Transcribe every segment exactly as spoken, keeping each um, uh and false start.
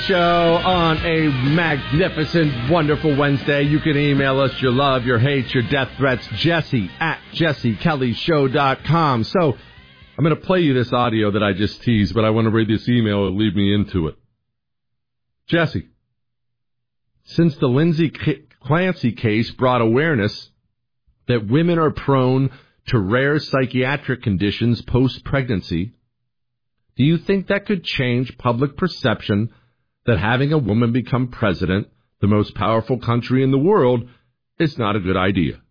Show on a magnificent, wonderful Wednesday. You can email us your love, your hate, your death threats, Jesse at jesse kelly show dot com. So I'm going to play you this audio that I just teased, but I want to read this email and lead me into it. Jesse, since the Lindsay Clancy case brought awareness that women are prone to rare psychiatric conditions post-pregnancy, do you think that could change public perception that having a woman become president, the most powerful country in the world, is not a good idea?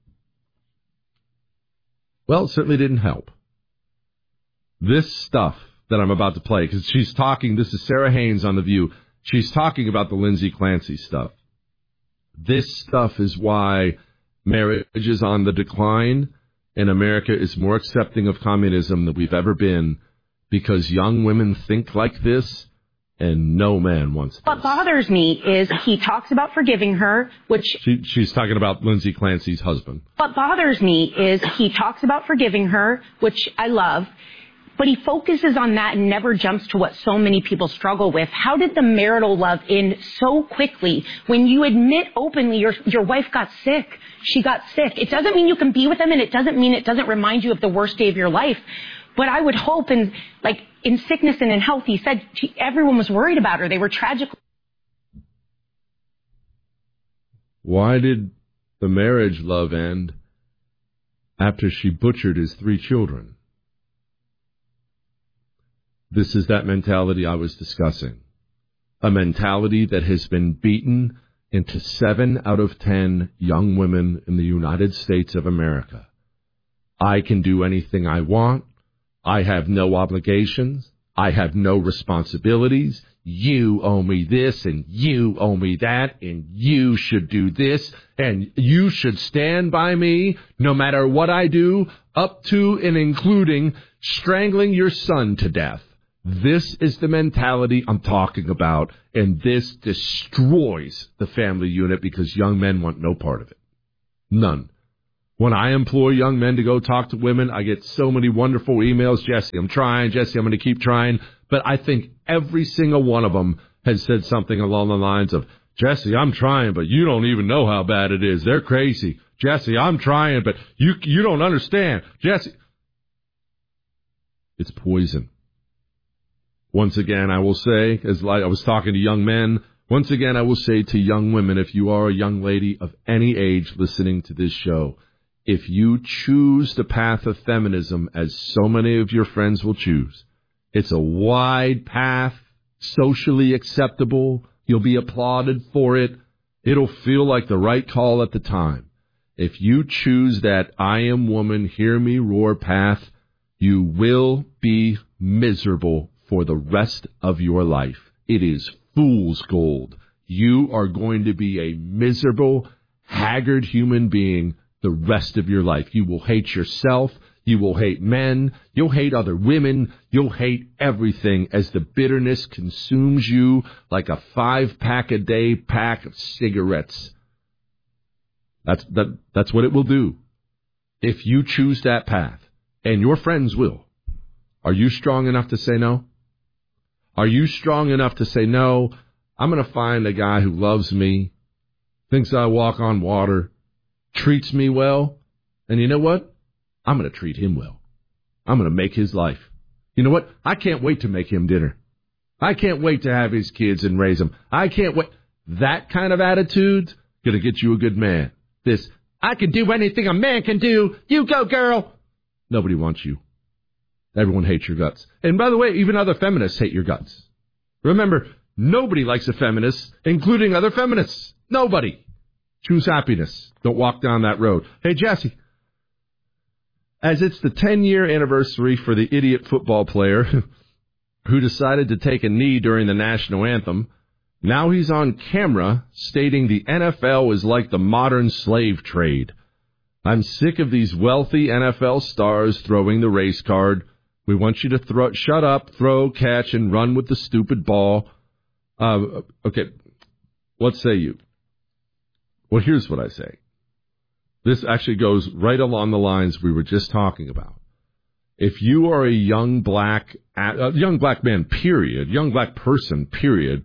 Well, it certainly didn't help. This stuff that I'm about to play, because she's talking, this is Sarah Haynes on The View, she's talking about the Lindsay Clancy stuff. This stuff is why marriage is on the decline, and America is more accepting of communism than we've ever been, because young women think like this, and no man wants this. What bothers me is he talks about forgiving her, which... She, she's talking about Lindsay Clancy's husband. What bothers me is he talks about forgiving her, which I love, but he focuses on that and never jumps to what so many people struggle with. How did the marital love end so quickly when you admit openly your your wife got sick? She got sick. It doesn't mean you can be with them, and it doesn't mean it doesn't remind you of the worst day of your life. But I would hope, in, like, in sickness and in health, he said she, everyone was worried about her. They were tragic. Why did the marriage love end after she butchered his three children? This is that mentality I was discussing. A mentality that has been beaten into seven out of ten young women in the United States of America. I can do anything I want. I have no obligations. I have no responsibilities. You owe me this, and you owe me that, and you should do this, and you should stand by me no matter what I do, up to and including strangling your son to death. This is the mentality I'm talking about, and this destroys the family unit because young men want no part of it. None. When I employ young men to go talk to women, I get so many wonderful emails. Jesse, I'm trying. Jesse, I'm going to keep trying. But I think every single one of them has said something along the lines of, Jesse, I'm trying, but you don't even know how bad it is. They're crazy. Jesse, I'm trying, but you you don't understand. Jesse. It's poison. Once again, I will say, as I was talking to young men, once again, I will say to young women, if you are a young lady of any age listening to this show, if you choose the path of feminism, as so many of your friends will choose, it's a wide path, socially acceptable. You'll be applauded for it. It'll feel like the right call at the time. If you choose that I am woman, hear me roar path, you will be miserable for the rest of your life. It is fool's gold. You are going to be a miserable, haggard human being the rest of your life. You will hate yourself. You will hate men. You'll hate other women. You'll hate everything as the bitterness consumes you like a five-pack-a-day pack of cigarettes. That's, that, that's what it will do if you choose that path. And your friends will. Are you strong enough to say no? Are you strong enough to say, no, I'm going to find a guy who loves me, thinks I walk on water, treats me well, and you know what? I'm going to treat him well. I'm going to make his life. You know what? I can't wait to make him dinner. I can't wait to have his kids and raise them. I can't wait. That kind of attitude's going to get you a good man. This, I can do anything a man can do. You go, girl. Nobody wants you. Everyone hates your guts. And by the way, even other feminists hate your guts. Remember, nobody likes a feminist, including other feminists. Nobody. Choose happiness. Don't walk down that road. Hey, Jesse, as it's the ten-year anniversary for the idiot football player who decided to take a knee during the national anthem, now he's on camera stating the N F L is like the modern slave trade. I'm sick of these wealthy N F L stars throwing the race card. We want you to throw, shut up, throw, catch, and run with the stupid ball. Uh, okay, what say you? Well, here's what I say. This actually goes right along the lines we were just talking about. If you are a young black, a young black man, period, young black person, period, but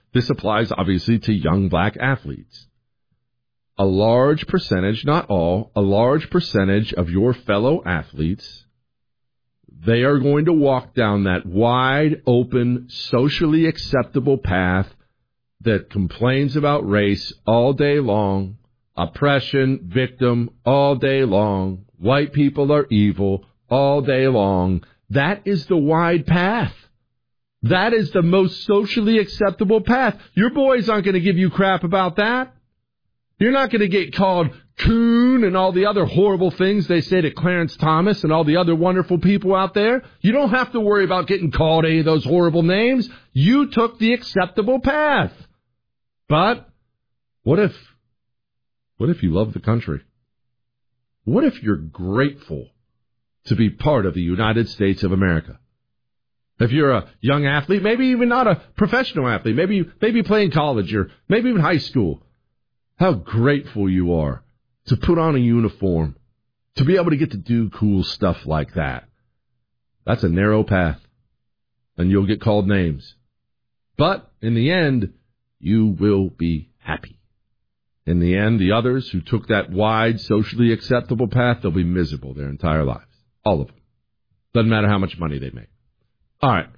this applies obviously to young black athletes. A large percentage, not all, a large percentage of your fellow athletes, they are going to walk down that wide open, socially acceptable path that complains about race all day long, oppression, victim all day long, white people are evil all day long. That is the wide path. That is the most socially acceptable path. Your boys aren't going to give you crap about that. You're not going to get called coon and all the other horrible things they say to Clarence Thomas and all the other wonderful people out there. You don't have to worry about getting called any of those horrible names. You took the acceptable path. But what if, what if you love the country? What if you're grateful to be part of the United States of America? If you're a young athlete, maybe even not a professional athlete, maybe maybe playing college or maybe even high school, how grateful you are to put on a uniform, to be able to get to do cool stuff like that. That's a narrow path, and you'll get called names. But in the end, you will be happy. In the end, the others who took that wide, socially acceptable path, they'll be miserable their entire lives. All of them. Doesn't matter how much money they make. All right.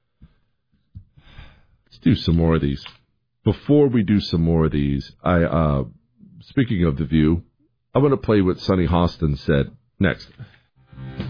Let's do some more of these. Before we do some more of these, I, uh, speaking of The View, I want to play what Sonny Hostin said next.